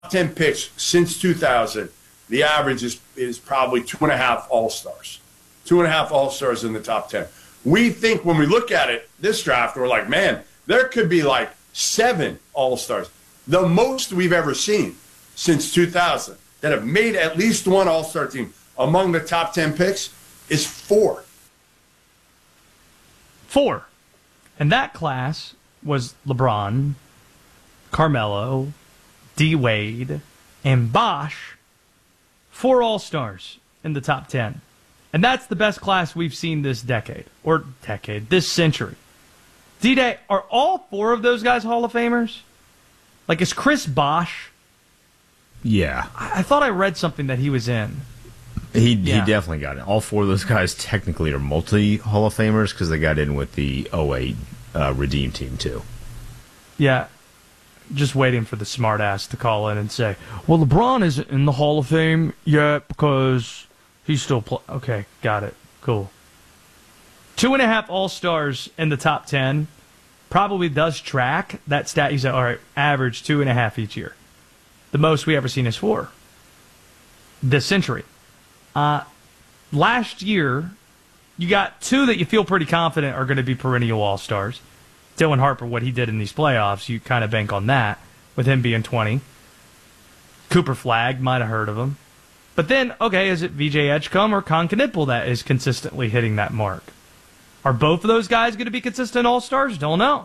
10 picks since 2000, the average is probably 2.5 All-Stars. 2.5 All-Stars in the top 10. We think when we look at it, this draft, we're like, man, there could be like 7 All-Stars. The most we've ever seen since 2000 that have made at least one All-Star team among the top 10 picks is 4. 4. And that class was LeBron, Carmelo, D-Wade, and Bosh. 4 All-Stars in the top 10. And that's the best class we've seen this this century. D-Day, are all 4 of those guys Hall of Famers? Like, is Chris Bosh? Yeah. I thought I read something that he was in. He definitely got it. All 4 of those guys technically are multi-Hall of Famers because they got in with the 08 Redeem team, too. Yeah. Just waiting for the smartass to call in and say, well, LeBron isn't in the Hall of Fame yet because he's still Okay, got it. Cool. 2.5 All-Stars in the top 10 probably does track that stat. You say, all right, average 2.5 each year. The most we ever seen is 4 this century. Last year, you got 2 that you feel pretty confident are going to be perennial All-Stars. Dylan Harper, what he did in these playoffs, you kind of bank on that with him being 20. Cooper Flagg, might have heard of him. But then, okay, is it VJ Edgecombe or Con Knipple that is consistently hitting that mark? Are both of those guys going to be consistent All-Stars? Don't know.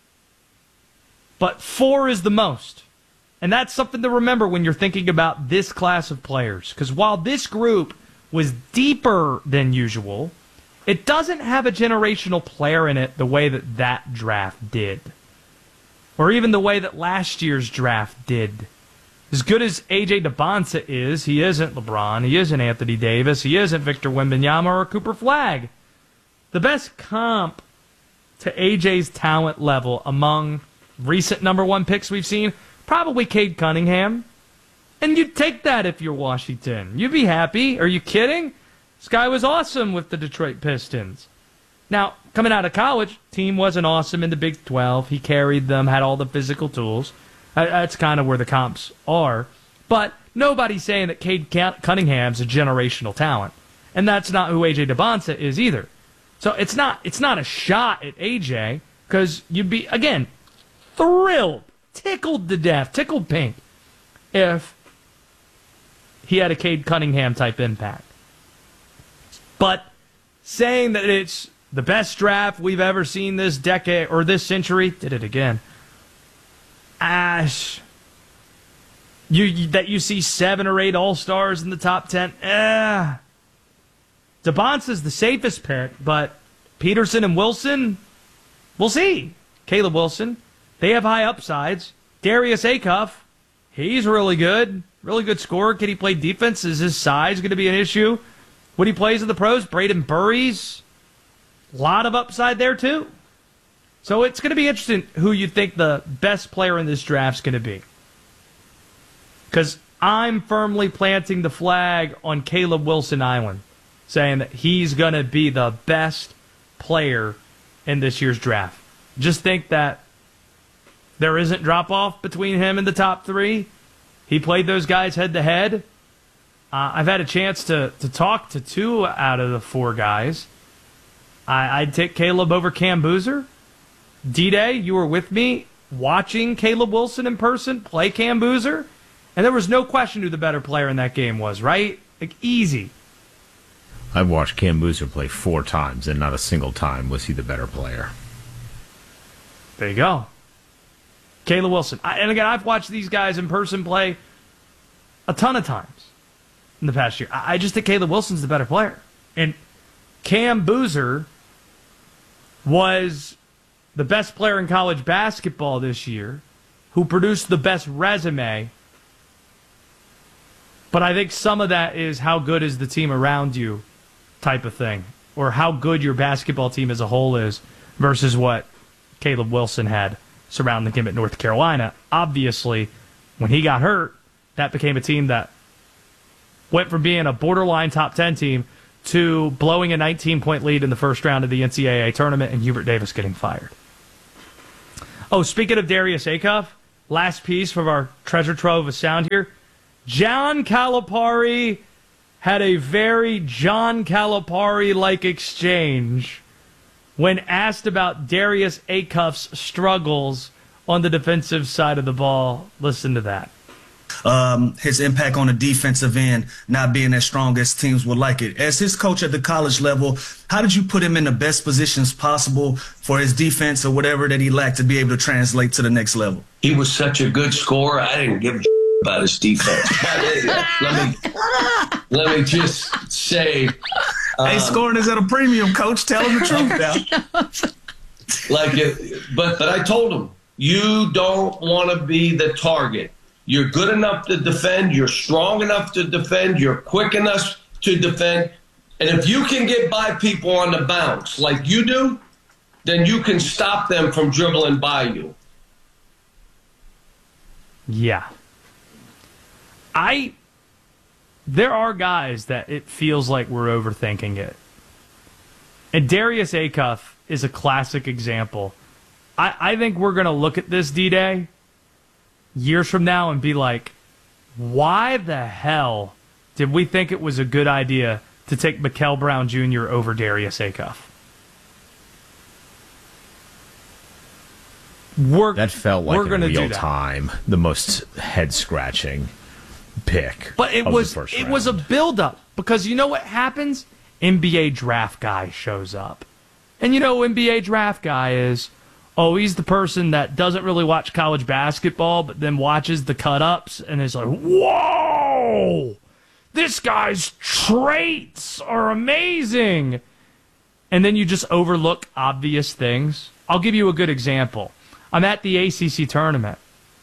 But 4 is the most. And that's something to remember when you're thinking about this class of players. Because while this group was deeper than usual, it doesn't have a generational player in it the way that draft did. Or even the way that last year's draft did. As good as A.J. DeBonsa is, he isn't LeBron, he isn't Anthony Davis, he isn't Victor Wembanyama or Cooper Flagg. The best comp to A.J.'s talent level among recent number 1 picks we've seen, probably Cade Cunningham. And you'd take that if you're Washington. You'd be happy. Are you kidding? This guy was awesome with the Detroit Pistons. Now, coming out of college, team wasn't awesome in the Big 12. He carried them, had all the physical tools. That's kind of where the comps are. But nobody's saying that Cade Cunningham's a generational talent. And that's not who A.J. DeBonsa is either. So it's not a shot at A.J. because you'd be, again, thrilled, tickled to death, tickled pink if he had a Cade Cunningham type impact. But saying that it's the best draft we've ever seen this decade or this century, did it again. That you see 7 or 8 All-Stars in the top 10. DeBonsa's the safest pick, but Peterson and Wilson, we'll see. Caleb Wilson, they have high upsides. Darius Acuff, he's really good scorer. Can he play defense? Is his size going to be an issue when he plays in the pros? Braden Burries, a lot of upside there too. So it's going to be interesting who you think the best player in this draft is going to be. Because I'm firmly planting the flag on Caleb Wilson Island, saying that he's going to be the best player in this year's draft. Just think that there isn't drop-off between him and the top 3. He played those guys head-to-head. I've had a chance to talk to 2 out of the 4 guys. I'd take Caleb over Cam Boozer. D-Day, you were with me watching Caleb Wilson in person play Cam Boozer, and there was no question who the better player in that game was, right? Like, easy. I've watched Cam Boozer play 4 times, and not a single time was he the better player. There you go. Caleb Wilson. And again, I've watched these guys in person play a ton of times in the past year. I just think Caleb Wilson's the better player. And Cam Boozer was the best player in college basketball this year, who produced the best resume. But I think some of that is how good is the team around you type of thing, or how good your basketball team as a whole is versus what Caleb Wilson had surrounding him at North Carolina. Obviously, when he got hurt, that became a team that went from being a borderline top 10 team to blowing a 19-point lead in the first round of the NCAA tournament and Hubert Davis getting fired. Oh, speaking of Darius Acuff, last piece from our treasure trove of sound here. John Calipari had a very John Calipari-like exchange when asked about Darius Acuff's struggles on the defensive side of the ball. Listen to that. His impact on the defensive end not being as strong as teams would like it. As his coach at the college level, how did you put him in the best positions possible for his defense or whatever that he lacked to be able to translate to the next level? He was such a good scorer. I didn't give a about his defense. let me just say, hey, scoring is at a premium, coach. Tell him the truth now. But I told him, you don't want to be the target. You're good enough to defend. You're strong enough to defend. You're quick enough to defend. And if you can get by people on the bounce like you do, then you can stop them from dribbling by you. Yeah. There are guys that it feels like we're overthinking it. And Darius Acuff is a classic example. I think we're going to look at this D-Day years from now and be like, why the hell did we think it was a good idea to take Mikel Brown Jr. over Darius Acuff? That felt like in real time the most head-scratching pick. But it was a build-up because you know what happens? NBA draft guy shows up. And you know who NBA draft guy is? Oh, he's the person that doesn't really watch college basketball, but then watches the cut-ups and is like, whoa! This guy's traits are amazing! And then you just overlook obvious things. I'll give you a good example. I'm at the ACC tournament,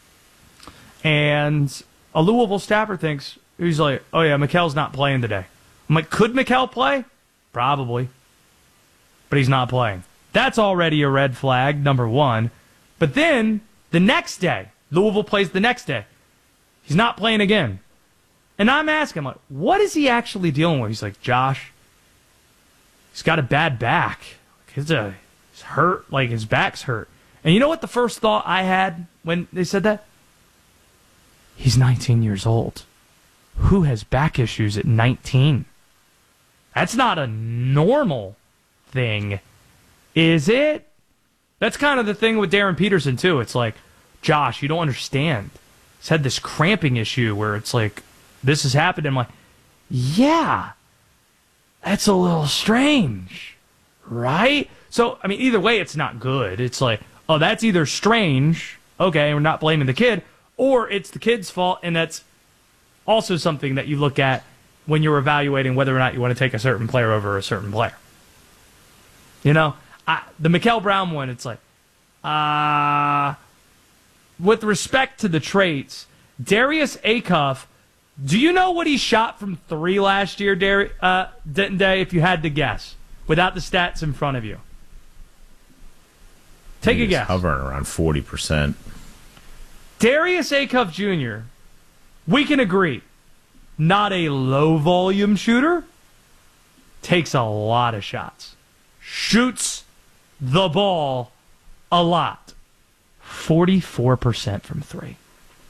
and a Louisville staffer thinks, he's like, oh yeah, Mikel's not playing today. I'm like, could Mikel play? Probably. But he's not playing. That's already a red flag, number one. But then, the next day, Louisville plays the next day. He's not playing again. And I'm asking, like, what is he actually dealing with? He's like, Josh, he's got a bad back. He's hurt, like his back's hurt. And you know what the first thought I had when they said that? He's 19 years old. Who has back issues at 19? That's not a normal thing, is it? That's kind of the thing with Darren Peterson, too. It's like, Josh, you don't understand. He's had this cramping issue where it's like, this has happened. I'm like, yeah, that's a little strange, right? So, I mean, either way, it's not good. It's like, oh, that's either strange, okay, we're not blaming the kid, or it's the kid's fault, and that's also something that you look at when you're evaluating whether or not you want to take a certain player over a certain player. You know, the Mikel Brown one, it's like, with respect to the traits, Darius Acuff, do you know what he shot from three last year, Denton Day, if you had to guess, without the stats in front of you? Take a guess. Hovering around 40%. Darius Acuff Jr., we can agree, not a low-volume shooter, takes a lot of shots, shoots the ball a lot. 44% from three.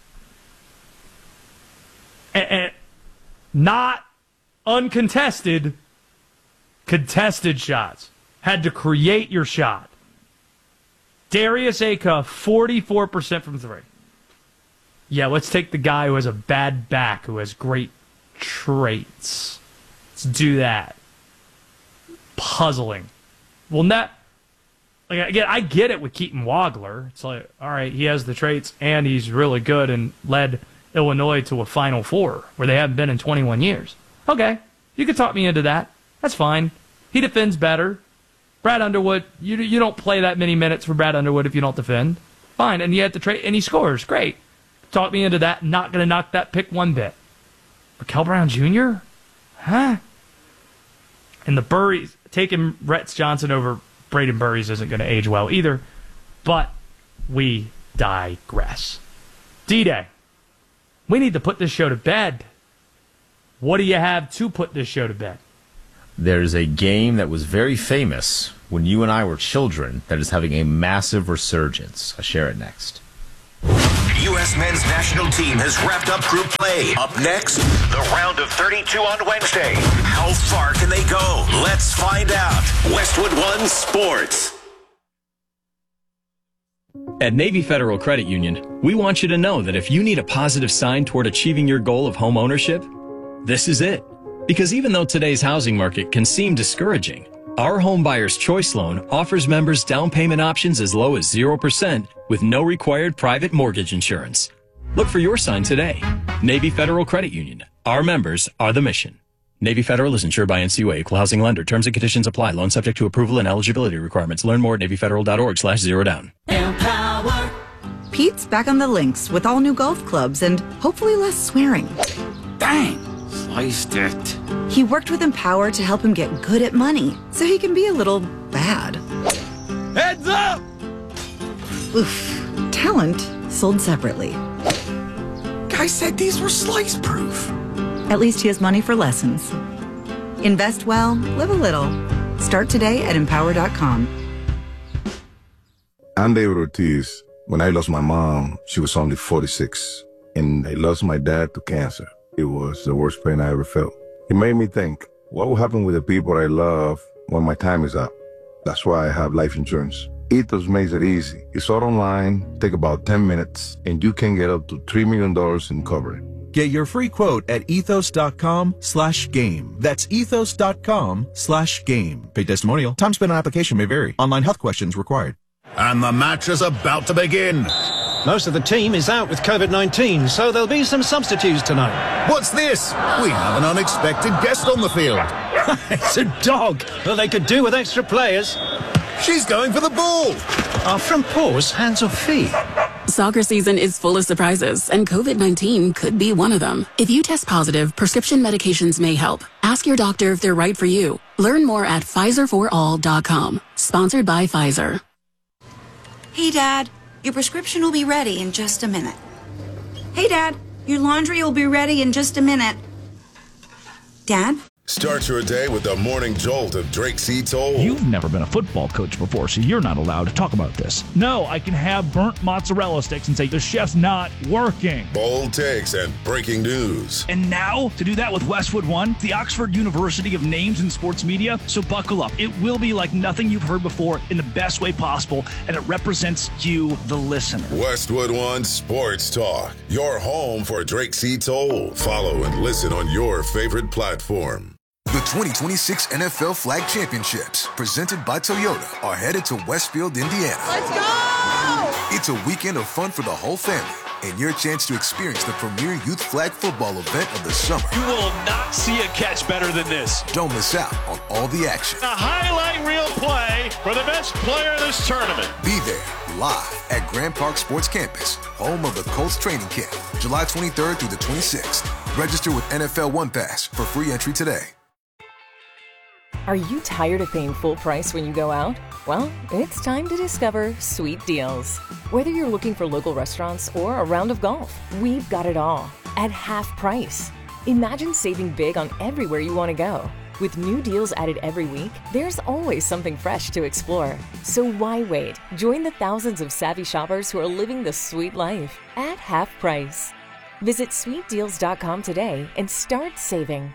And not uncontested, contested shots. Had to create your shot. Darius Acuff, 44% from three. Yeah, let's take the guy who has a bad back, who has great traits. Let's do that. Puzzling. Well, not... Like, again, I get it with Keaton Wagler. It's like, all right, he has the traits, and he's really good and led Illinois to a Final Four, where they haven't been in 21 years. Okay, you could talk me into that. That's fine. He defends better. Brad Underwood, you don't play that many minutes for Brad Underwood if you don't defend. Fine, and he had the trait, and he scores. Great. Talk me into that. Not going to knock that pick one bit. Mikel Brown Jr.? Huh? And the Burries, taking Rex Johnson over Braden Burries isn't going to age well either. But we digress. D-Day. We need to put this show to bed. What do you have to put this show to bed? There's a game that was very famous when you and I were children that is having a massive resurgence. I'll share it next. You U.S. men's national team has wrapped up group play. Up next, the round of 32 on Wednesday. How far can they go? Let's find out. Westwood One Sports. At Navy Federal Credit Union, we want you to know that if you need a positive sign toward achieving your goal of home ownership, this is it. Because even though today's housing market can seem discouraging, our Home Buyer's Choice Loan offers members down payment options as low as 0% with no required private mortgage insurance. Look for your sign today. Navy Federal Credit Union. Our members are the mission. Navy Federal is insured by NCUA, equal housing lender. Terms and conditions apply. Loan subject to approval and eligibility requirements. Learn more at NavyFederal.org/zerodown. Empower. Pete's back on the links with all new golf clubs and hopefully less swearing. Dang, sliced it. He worked with Empower to help him get good at money so he can be a little bad. Heads up! Oof. Talent sold separately. Guy said these were slice proof. At least he has money for lessons. Invest well, live a little. Start today at Empower.com. I'm David Ortiz. When I lost my mom, she was only 46. And I lost my dad to cancer. It was the worst pain I ever felt. It made me think, what will happen with the people I love when my time is up? That's why I have life insurance. Ethos makes it easy. It's all online, take about 10 minutes, and you can get up to $3 million in coverage. Get your free quote at ethos.com/game. That's ethos.com/game. Paid testimonial. Time spent on application may vary. Online health questions required. And the match is about to begin. Most of the team is out with COVID-19, so there'll be some substitutes tonight. What's this? We have an unexpected guest on the field. It's a dog. Well, they could do with extra players. She's going for the ball. Are front paws hands or feet? Soccer season is full of surprises, and COVID-19 could be one of them. If you test positive, prescription medications may help. Ask your doctor if they're right for you. Learn more at PfizerForAll.com. Sponsored by Pfizer. Hey, Dad, your prescription will be ready in just a minute. Hey, Dad, your laundry will be ready in just a minute. Dad? Start your day with the morning jolt of Drake C. Toll. You've never been a football coach before, so you're not allowed to talk about this. No, I can have burnt mozzarella sticks and say the chef's not working. Bold takes and breaking news. And now, to do that with Westwood One, the Oxford University of Names in Sports Media. So buckle up. It will be like nothing you've heard before in the best way possible, and it represents you, the listener. Westwood One Sports Talk, your home for Drake C. Toll. Follow and listen on your favorite platform. The 2026 NFL Flag Championships, presented by Toyota, are headed to Westfield, Indiana. Let's go! It's a weekend of fun for the whole family and your chance to experience the premier youth flag football event of the summer. You will not see a catch better than this. Don't miss out on all the action. A highlight reel play for the best player in this tournament. Be there live at Grand Park Sports Campus, home of the Colts training camp, July 23rd through the 26th. Register with NFL One Pass for free entry today. Are you tired of paying full price when you go out? Well, it's time to discover Sweet Deals. Whether you're looking for local restaurants or a round of golf, we've got it all at half price. Imagine saving big on everywhere you want to go. With new deals added every week, there's always something fresh to explore. So why wait? Join the thousands of savvy shoppers who are living the sweet life at half price. Visit sweetdeals.com today and start saving.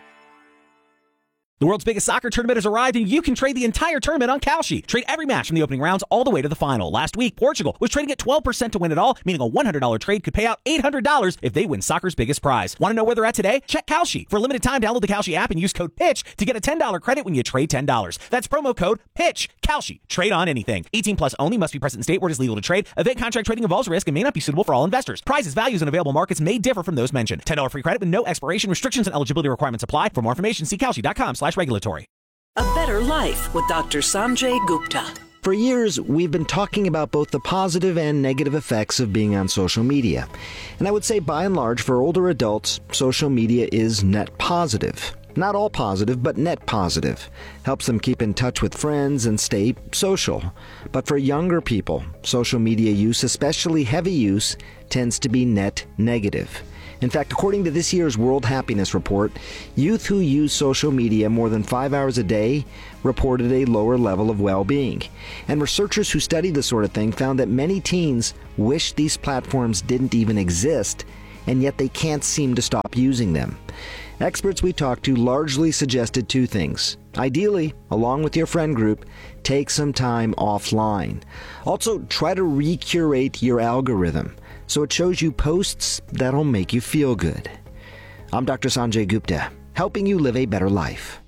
The world's biggest soccer tournament has arrived, and you can trade the entire tournament on Kalshi. Trade every match from the opening rounds all the way to the final. Last week, Portugal was trading at 12% to win it all, meaning a $100 trade could pay out $800 if they win soccer's biggest prize. Want to know where they're at today? Check Kalshi. For a limited time, download the Kalshi app and use code PITCH to get a $10 credit when you trade $10. That's promo code PITCH. Kalshi. Trade on anything. 18 plus only. Must be present in state where it is legal to trade. Event contract trading involves risk and may not be suitable for all investors. Prizes, values, and available markets may differ from those mentioned. $10 free credit with no expiration. Restrictions and eligibility requirements apply. For more information, see Kalshi.com/regulatory. A Better Life with Dr. Sanjay Gupta. For years, we've been talking about both the positive and negative effects of being on social media. And I would say, by and large, for older adults, social media is net positive. Not all positive, but net positive. Helps them keep in touch with friends and stay social. But for younger people, social media use, especially heavy use, tends to be net negative. In fact, according to this year's World Happiness Report, youth who use social media more than 5 hours a day reported a lower level of well-being. And researchers who studied this sort of thing found that many teens wish these platforms didn't even exist, and yet they can't seem to stop using them. Experts we talked to largely suggested two things. Ideally, along with your friend group, take some time offline. Also, try to recurate your algorithm so it shows you posts that'll make you feel good. I'm Dr. Sanjay Gupta, helping you live a better life.